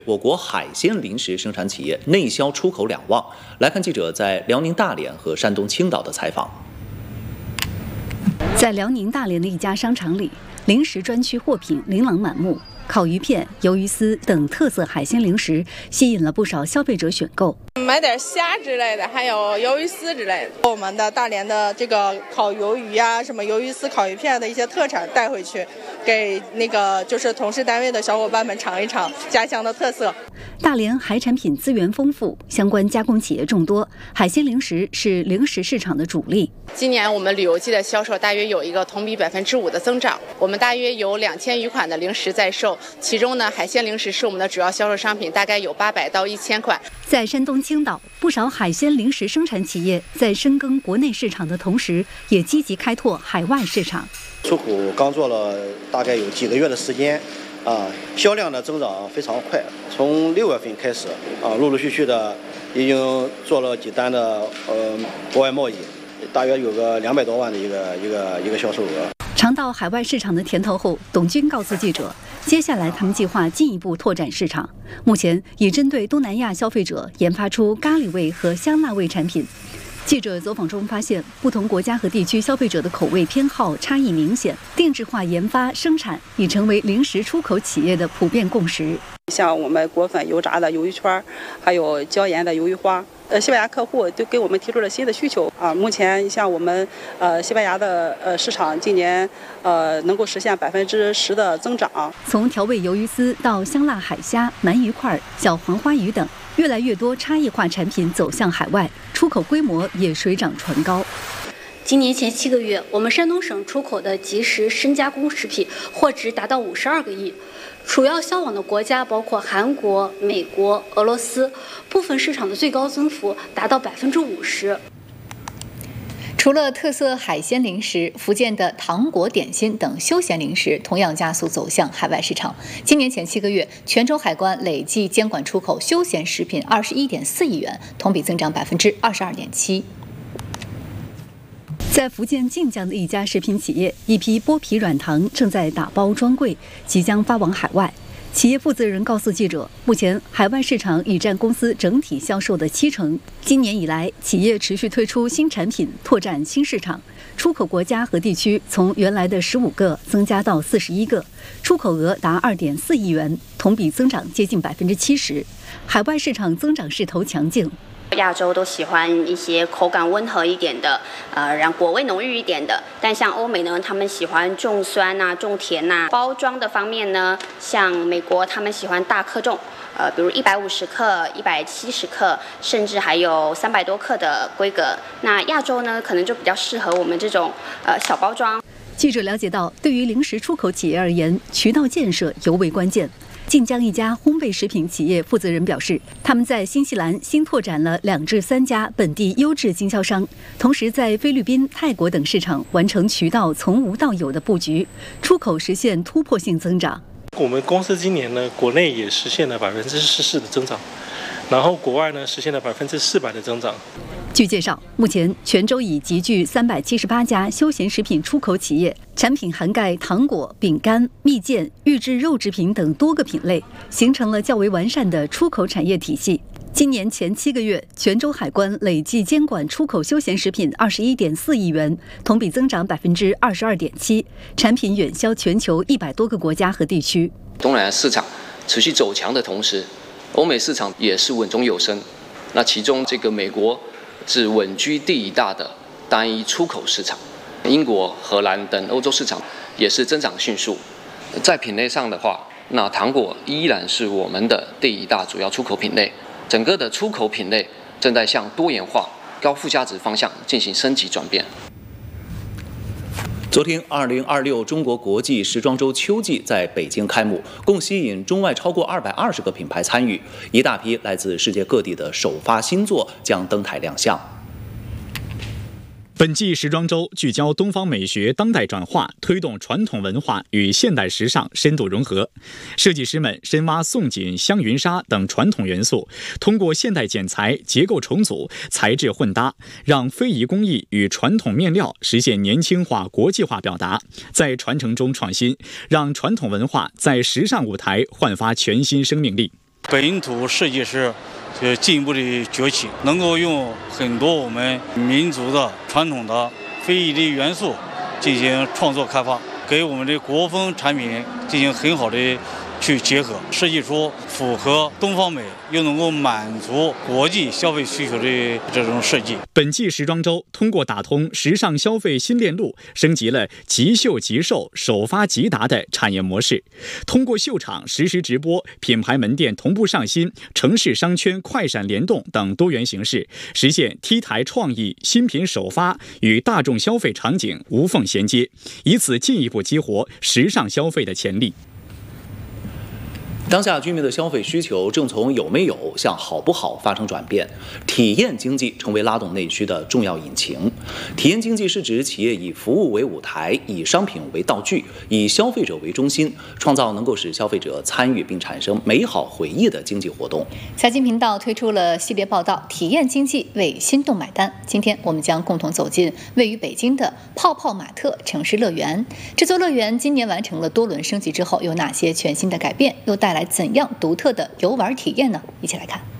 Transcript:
我国海鲜零食生产企业内销出口两旺。来看记者在辽宁大连和山东青岛的采访。 在辽宁大连的一家商场里，零食专区货品琳琅满目，烤鱼片、鱿鱼丝等特色海鲜零食吸引了不少消费者选购。 买点虾之类的，还有鱿鱼丝之类的。我们的大连的这个烤鱿鱼呀、什么鱿鱼丝、烤鱼片的一些特产带回去，给就是同事单位的小伙伴们尝一尝家乡的特色。 大连海产品资源丰富，相关加工企业众多，海鲜零食是零食市场的主力。 今年我们旅游季的销售大约有一个同比5%的增长，我们大约有2000余款的零食在售，其中呢，海鲜零食是我们的主要销售商品，大概有800到1000款。 在山东青岛，不少海鲜零食生产企业在深耕国内市场的同时，也积极开拓海外市场。 出口刚做了大概有几个月的时间，销量的增长非常快。从6月份开始，陆陆续续的已经做了几单的国外贸易，大约有个200多万的一个销售额。 尝到海外市场的甜头后，董军告诉记者，接下来他们计划进一步拓展市场，目前已针对东南亚消费者研发出咖喱味和香辣味产品。记者走访中发现，不同国家和地区消费者的口味偏好差异明显，定制化研发生产已成为零食出口企业的普遍共识。 像我们果粉、油炸的鱿鱼圈，还有椒盐的鱿鱼花，西班牙客户都给我们提出了新的需求啊。目前像我们西班牙的市场今年能够实现10%的增长。 从调味鱿鱼丝到香辣海虾、鳗鱼块、小黄花鱼等，越来越多差异化产品走向海外，出口规模也水涨船高。 今年前7个月，我们山东省出口的即食深加工食品货值达到52个亿，主要销往的国家包括韩国、美国、俄罗斯，部分市场的最高增幅达到50%。 除了特色海鲜零食，福建的糖果点心等休闲零食同样加速走向海外市场。今年前7个月，泉州海关累计监管出口休闲食品21.4亿元，同比增长22.7%。 在福建晋江的一家食品企业，一批剥皮软糖正在打包装柜，即将发往海外。企业负责人告诉记者，目前海外市场已占公司整体销售的70%。今年以来，企业持续推出新产品，拓展新市场，出口国家和地区从原来的15个增加到41个，出口额达2.4亿元，同比增长接近70%。海外市场增长势头强劲。 亚洲都喜欢一些口感温和一点的，让果味浓郁一点的。但像欧美呢，他们喜欢重酸啊、重甜啊。包装的方面呢，像美国他们喜欢大克重，比如150克、170克，甚至还有300多克的规格。那亚洲呢，可能就比较适合我们这种小包装。 记者了解到，对于零食出口企业而言，渠道建设尤为关键。晋江一家烘焙食品企业负责人表示，他们在新西兰新拓展了2至3家本地优质经销商，同时在菲律宾、泰国等市场完成渠道从无到有的布局，出口实现突破性增长。 我们公司今年呢，国内也实现了44%的增长，然后国外呢实现了400%的增长。 据介绍，目前泉州已集聚378家休闲食品出口企业，产品涵盖糖果、饼干、蜜饯、预制肉制品等多个品类，形成了较为完善的出口产业体系。今年前7个月，泉州海关累计监管出口休闲食品21.4亿元，同比增长22.7%，产品远销全球100多个国家和地区。 东南亚市场持续走强的同时，欧美市场也是稳中有升。那其中这个美国是稳居第1大的单一出口市场，英国、荷兰等欧洲市场也是增长迅速。在品类上的话，那糖果依然是我们的第1大主要出口品类。整个的出口品类正在向多元化、高附加值方向进行升级转变。 昨天，2026中国国际时装周秋季在北京开幕，共吸引中外超过220个品牌参与，一大批来自世界各地的首发新作将登台亮相。 本季时装周聚焦东方美学当代转化，推动传统文化与现代时尚深度融合。设计师们深挖宋锦、香云纱等传统元素，通过现代剪裁、结构重组、材质混搭，让非遗工艺与传统面料实现年轻化、国际化表达，在传承中创新，让传统文化在时尚舞台焕发全新生命力。 本土设计师进一步的崛起，能够用很多我们民族的传统的非遗的元素进行创作开发，给我们的国风产品进行很好的去结合，设计出符合东方美又能够满足国际消费需求的这种设计。 本季时装周通过打通时尚消费新链路，升级了即秀即售、首发即达的产业模式。通过秀场实时直播、品牌门店同步上新、城市商圈快闪联动等多元形式，实现 T 台创意、新品首发与大众消费场景无缝衔接，以此进一步激活时尚消费的潜力。 当下居民的消费需求正从有没有向好不好发生转变，体验经济成为拉动内需的重要引擎。体验经济是指企业以服务为舞台，以商品为道具，以消费者为中心，创造能够使消费者参与并产生美好回忆的经济活动。 财经频道推出了系列报道《体验经济为心动买单》。今天我们将共同走进位于北京的泡泡玛特城市乐园。这座乐园今年完成了多轮升级之后，有哪些全新的改变？又带来怎样独特的游玩体验呢？一起来看。